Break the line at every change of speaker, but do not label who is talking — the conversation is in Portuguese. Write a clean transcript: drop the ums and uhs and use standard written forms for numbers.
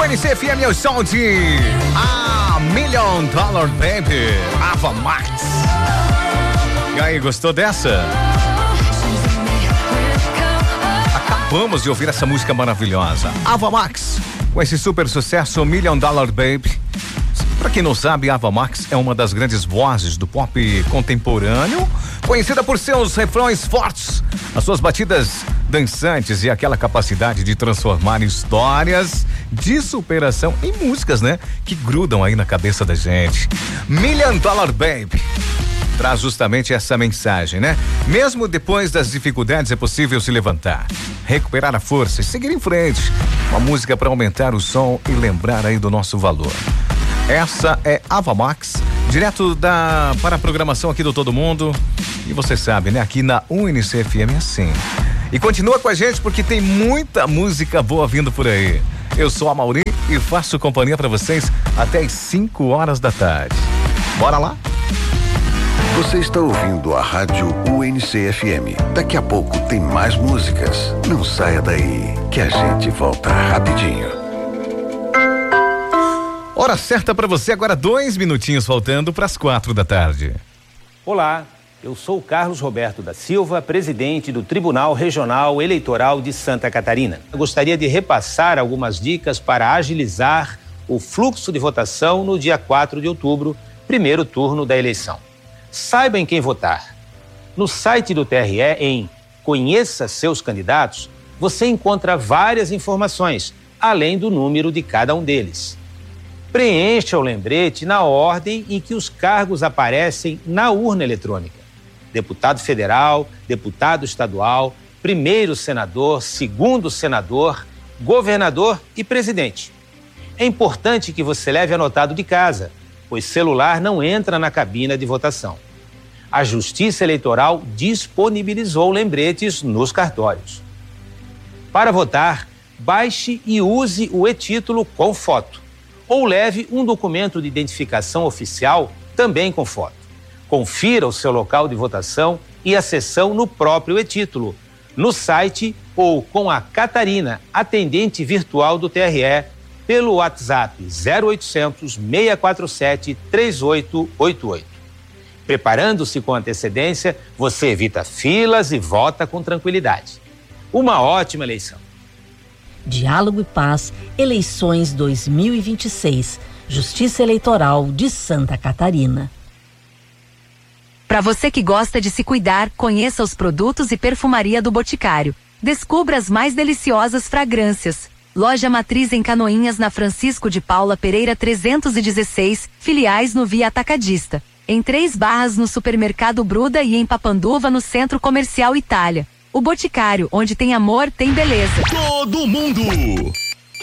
UNC-FM é o som de Million Dollar Baby, Ava Max. E aí, gostou dessa? Acabamos de ouvir essa música maravilhosa, Ava Max, com esse super sucesso Million Dollar Baby. Pra quem não sabe, Ava Max é uma das grandes vozes do pop contemporâneo, conhecida por seus refrões fortes, as suas batidas dançantes e aquela capacidade de transformar histórias de superação em músicas, né? Que grudam aí na cabeça da gente. Million Dollar Baby traz justamente essa mensagem, né? Mesmo depois das dificuldades é possível se levantar, recuperar a força e seguir em frente. Uma música para aumentar o som e lembrar aí do nosso valor. Essa é Ava Max, direto para a programação aqui do Todo Mundo. E você sabe, né? Aqui na UNC-FM é assim. E continua com a gente porque tem muita música boa vindo por aí. Eu sou a Mauri e faço companhia para vocês até as 5 horas da tarde. Bora lá?
Você está ouvindo a rádio UNC-FM. Daqui a pouco tem mais músicas. Não saia daí, que a gente volta rapidinho.
Hora certa para você agora, 2 minutinhos faltando para as 4 da tarde.
Olá, eu sou o Carlos Roberto da Silva, presidente do Tribunal Regional Eleitoral de Santa Catarina. Eu gostaria de repassar algumas dicas para agilizar o fluxo de votação no dia 4 de outubro, primeiro turno da eleição. Saiba em quem votar. No site do TRE, em Conheça Seus Candidatos, você encontra várias informações, além do número de cada um deles. Preencha o lembrete na ordem em que os cargos aparecem na urna eletrônica. Deputado federal, deputado estadual, primeiro senador, segundo senador, governador e presidente. É importante que você leve anotado de casa, pois celular não entra na cabina de votação. A Justiça Eleitoral disponibilizou lembretes nos cartórios. Para votar, baixe e use o e-título com foto. Ou leve um documento de identificação oficial também com foto. Confira o seu local de votação e a sessão no próprio e-título, no site ou com a Catarina, atendente virtual do TRE, pelo WhatsApp 0800 647 3888. Preparando-se com antecedência, você evita filas e vota com tranquilidade. Uma ótima eleição.
Diálogo e Paz, eleições 2026, Justiça Eleitoral de Santa Catarina.
Para você que gosta de se cuidar, conheça os produtos e perfumaria do Boticário. Descubra as mais deliciosas fragrâncias. Loja matriz em Canoinhas, na Francisco de Paula Pereira 316, filiais no Via Atacadista. Em 3 Barras no Supermercado Bruda e em Papanduva no Centro Comercial Itália. O Boticário, onde tem amor, tem beleza.
Todo mundo